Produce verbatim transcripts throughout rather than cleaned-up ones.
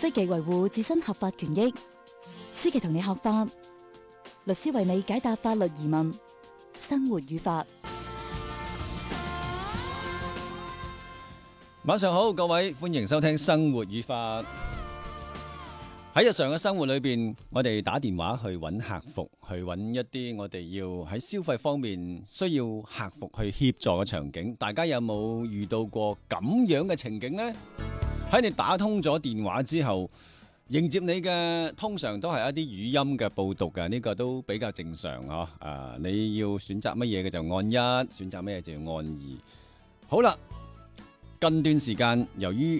積極維護自身合法權益。思琪同你學法，律師為你解答法律疑問，生活與法。 晚上好，各位，歡迎收聽生活與法。喺日常嘅生活裏邊，我哋打電話去揾客服，去揾一啲我哋要喺消費方面需要客服去協助嘅場景，大家有冇遇到過咁樣嘅情景呢？喺你打通咗電話之後，迎接你嘅通常都係一啲語音嘅報讀嘅，呢個都比較正常嗬。啊，你要選擇乜嘢嘅就按一，選擇乜嘢就要按二。好啦。近段時間，由於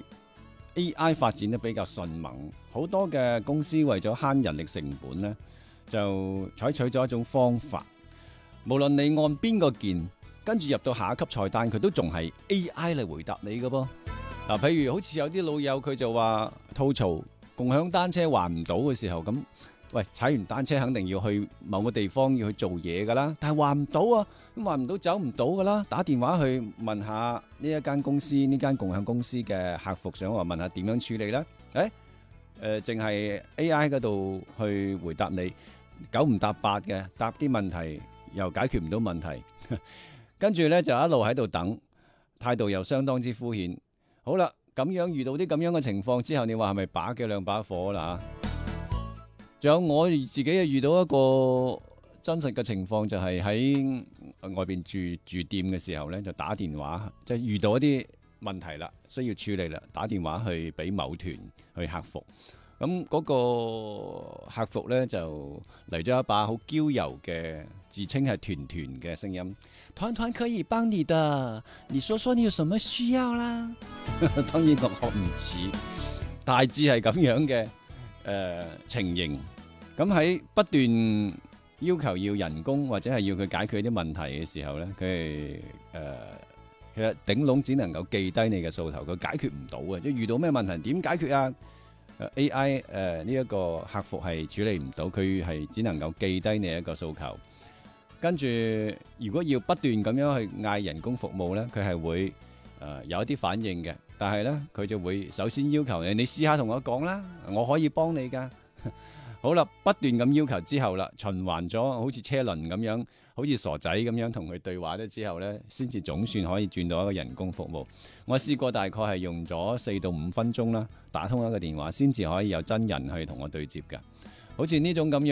A I 發展得比較迅猛，好多嘅公司為咗慳人力成本呢，就採取咗一種方法。無論你按邊個鍵，跟住入到下一級菜單，佢都仲係 A I 嚟回答你嘅噃。嗱，譬如好似有啲老友佢就話吐槽共享單車還唔到嘅時候，咁喂，踩完單車肯定要去某個地方要去做嘢噶啦，但係還唔到啊！咁話唔到走唔到噶啦，打電話去問下呢一間公司呢間共享公司嘅客服，想話問下點樣處理呢？誒，誒、呃，淨係 A I 嗰度去回答你，九唔搭八嘅，答啲問題又解決唔到問題，跟住呢，就一路喺度等，態度又相當之敷衍。好啦，咁樣遇到啲咁樣嘅情況之後，你話係咪把嘅兩把火啦？仲有我自己遇到一個真實嘅情況，就係喺外邊住住店嘅時候呢，就打電話，即係遇到一啲問題啦，需要處理啦，打電話去俾某團去客服。咁嗰個客服呢，就嚟咗一把好嬌柔嘅，自稱係團團嘅聲音，團團可以幫你的，你說說你有什麼需要啦。當然我唔似，大致係咁樣嘅誒、呃、情形。咁喺不斷要求要人工或者係要佢解決啲問題嘅時候咧，佢係誒其實頂籠只能夠記低你嘅訴求，佢解決唔到嘅。即係遇到咩問題點解決啊？誒 A I 誒呢一個客服係處理唔到，佢係只能夠記低你一個訴求。跟住如果要不斷咁樣去嗌人工服務咧，佢係會誒、呃、有一啲反應嘅，但係咧佢就會首先要求你，你試下同我講啦，我可以幫你㗎。好啦，不斷咁要求之後啦，循環咗好似車輪咁樣，好似傻仔咁樣同佢對話咗之後呢，先至總算可以轉到一個人工服務。我試過大概係用咗四到五分鐘啦，打通一個電話，先至可以有真人去同我對接㗎。好似呢種咁樣。